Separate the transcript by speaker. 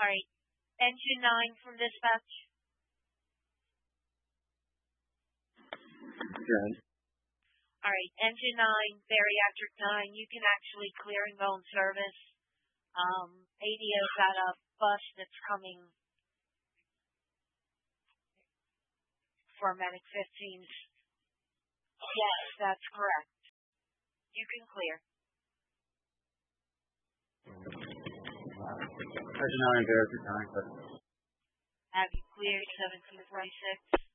Speaker 1: All right. Engine 9 from dispatch.
Speaker 2: Good.
Speaker 1: All right. Engine 9, bariatric 9, you can actually clear and go in service. ADO's got a bus that's coming for Medic 15s. Yes, that's correct. You can clear.
Speaker 2: Engine 9, bariatric 9, but
Speaker 1: Have you cleared 1746?